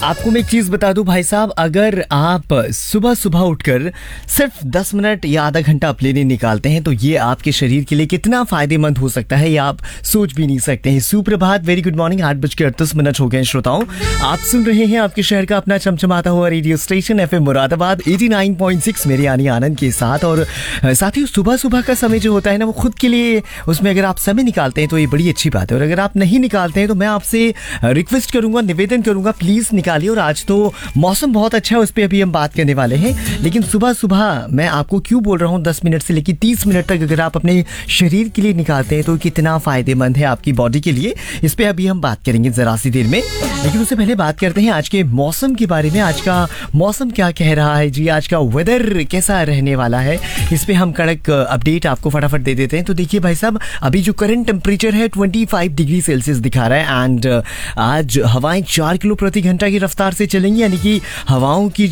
आपको मैं एक चीज बता दूं भाई साहब, अगर आप सुबह सुबह उठकर सिर्फ 10 मिनट या आधा घंटा अपने लिए निकालते हैं तो ये आपके शरीर के लिए कितना फायदेमंद हो सकता है ये आप सोच भी नहीं सकते हैं। सुप्रभात, वेरी गुड मॉर्निंग। 8:38 हो गए श्रोताओं, आप सुन रहे हैं आपके शहर का अपना चमचमाता हुआ रेडियो स्टेशन FM मुरादाबाद 89.6 मेरे यानी आनंद के साथ। और साथ ही सुबह सुबह का समय जो होता है ना, वो खुद के लिए उसमें अगर आप समय निकालते हैं तो ये बड़ी अच्छी बात है। और अगर आप नहीं निकालते हैं तो मैं आपसे रिक्वेस्ट करूंगा, निवेदन करूंगा, प्लीज निकालिए। और आज तो मौसम बहुत अच्छा है, उस पर अभी हम बात करने वाले हैं। लेकिन सुबह सुबह मैं आपको क्यों बोल रहा हूँ 10 मिनट से लेकर 30 मिनट तक अगर आप अपने शरीर के लिए निकालते हैं तो कितना फायदेमंद है आपकी बॉडी के लिए, इस पे अभी हम बात करेंगे जरा सी देर में। लेकिन उससे पहले बात करते हैं आज के मौसम के बारे में। आज का मौसम क्या कह रहा है जी, आज का वेदर कैसा रहने वाला है, इस पे हम कड़क अपडेट आपको फटाफट दे देते हैं। तो देखिए भाई साहब, अभी जो करंट टेम्परेचर है 25 डिग्री सेल्सियस दिखा रहा है। एंड आज हवाएं 4 किलो प्रति घंटा की रफ्तार से चलेंगी, यानी कि हवाओं की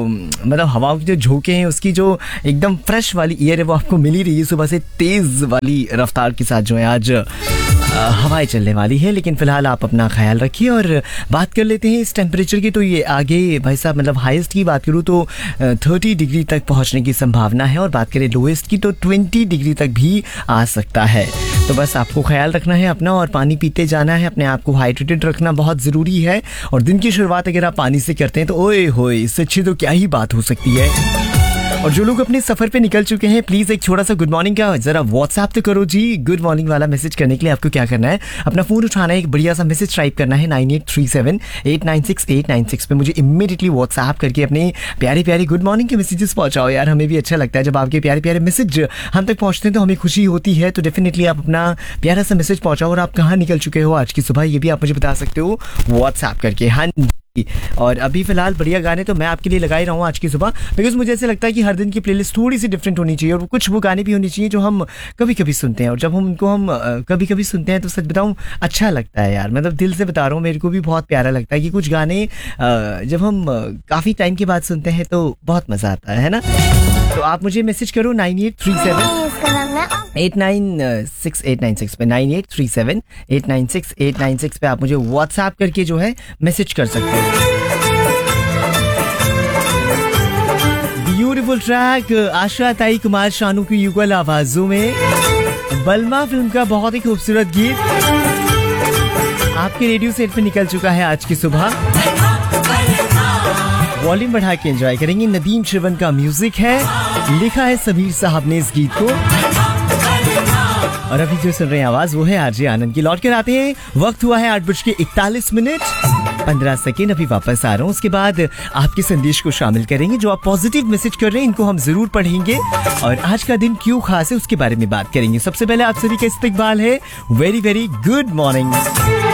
जो झोंके हैं उसकी जो एकदम फ्रेश वाली एयर है वो आपको मिल ही रही है। सुबह से तेज वाली रफ्तार के साथ जो है आज हवाएं चलने वाली है। लेकिन फिलहाल आप अपना ख्याल रखिए। और बात कर लेते हैं इस टेम्परेचर की, तो ये आगे भाई साहब हाईएस्ट की बात करूँ तो 30 डिग्री तक पहुंचने की संभावना है। और बात करें लोएस्ट की तो 20 डिग्री तक भी आ सकता है। तो बस आपको ख्याल रखना है अपना और पानी पीते जाना है, अपने आप को हाइड्रेटेड रखना बहुत ज़रूरी है। और दिन की शुरुआत अगर आप पानी से करते हैं तो ओए होए, इससे अच्छी तो क्या ही बात हो सकती है। और जो लोग अपने सफर पे निकल चुके हैं, प्लीज एक छोटा सा गुड मॉर्निंग का जरा व्हाट्सएप तो करो जी। गुड मॉर्निंग वाला मैसेज करने के लिए आपको क्या करना है, अपना फोन उठाना है, एक बढ़िया सा मैसेज टाइप करना है 9837896896 पे। मुझे इमीडिएटली व्हाट्सएप करके अपने प्यारे प्यारे गुड मॉर्निंग के मैसेजेस पहुंचाओ यार। हमें भी अच्छा लगता है जब आपके प्यारे प्यारे मैसेज हम तक पहुंचते हैं तो हमें खुशी होती है। तो डेफिनेटली आप अपना प्यारा सा मैसेज पहुंचाओ। और आप कहाँ निकल चुके हो आज की सुबह, ये भी आप मुझे बता सकते हो व्हाट्सएप करके। हाँ, और अभी फिलहाल बढ़िया गाने तो मैं आपके लिए लगा ही रहा हूँ आज की सुबह, बिकॉज मुझे ऐसा लगता है कि हर दिन की प्लेलिस्ट थोड़ी सी डिफरेंट होनी चाहिए। और कुछ वो गाने भी होने चाहिए जो हम कभी कभी सुनते हैं, और जब हम कभी कभी सुनते हैं तो सच बताऊँ अच्छा लगता है यार। मतलब दिल से बता रहा हूँ, मेरे को भी बहुत प्यारा लगता है कि कुछ गाने जब हम काफ़ी टाइम के बाद सुनते हैं तो बहुत मज़ा आता है ना। तो आप मुझे मैसेज करो 9837896896 पे, 9837896896 पे आप मुझे व्हाट्सएप करके जो है मैसेज कर सकते हैं। ब्यूटीफुल ट्रैक आशा ताई कुमार शानू की युगल आवाजों में बलमा फिल्म का बहुत ही खूबसूरत गीत आपके रेडियो सेट पे निकल चुका है आज की सुबह। वॉल्यूम बढ़ा के एंजॉय करेंगे। नदीम श्रवण का म्यूजिक है, लिखा है समीर साहब ने इस गीत को। और अभी जो सुन रहे हैं आवाज वो है आरजे आनंद की। लौट कर आते हैं, वक्त हुआ है 8:41। अभी वापस आ रहा हूँ। उसके बाद आपके संदेश को शामिल करेंगे, जो आप पॉजिटिव मैसेज कर रहे हैं इनको हम जरूर पढ़ेंगे। और आज का दिन क्यों खास है उसके बारे में बात करेंगे। सबसे पहले आप सभी का इस्तकबाल है, वेरी वेरी गुड मॉर्निंग।